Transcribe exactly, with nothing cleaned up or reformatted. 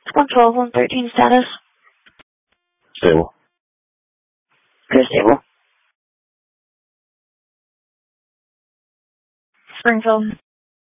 one twelve, one thirteen status. Stable. Good, stable. Springfield.